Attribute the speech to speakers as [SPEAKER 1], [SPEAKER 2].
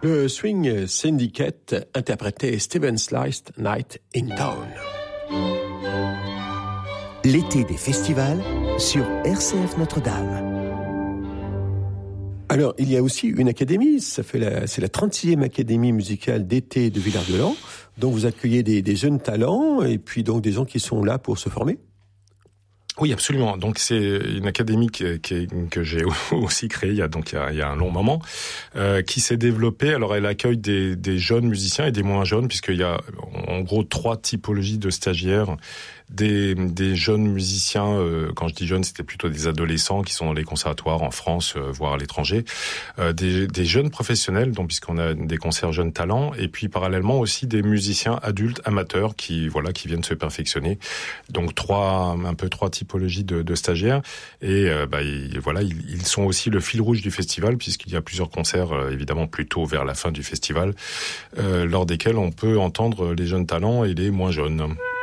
[SPEAKER 1] Le Swing Syndicate interprétait Stephen's Last Night in Town.
[SPEAKER 2] L'été des festivals sur RCF Notre-Dame.
[SPEAKER 1] Alors, il y a aussi une académie, c'est la 36e académie musicale d'été de Villard-de-Lans, dont vous accueillez des jeunes talents et puis donc des gens qui sont là pour se former.
[SPEAKER 3] Oui, absolument. Donc c'est une académie que j'ai aussi créée il y a un long moment, qui s'est développée. Alors elle accueille des jeunes musiciens et des moins jeunes, puisqu'il y a en gros 3 typologies de stagiaires. Des jeunes musiciens, quand je dis jeunes, c'était plutôt des adolescents qui sont dans les conservatoires en France, voire à l'étranger. Des jeunes professionnels, donc puisqu'on a des concerts jeunes talents, et puis parallèlement aussi des musiciens adultes amateurs qui viennent se perfectionner. Donc trois typologies de stagiaires. Et ils sont aussi le fil rouge du festival, puisqu'il y a plusieurs concerts, évidemment plutôt vers la fin du festival, lors desquels on peut entendre les jeunes talents et les moins jeunes.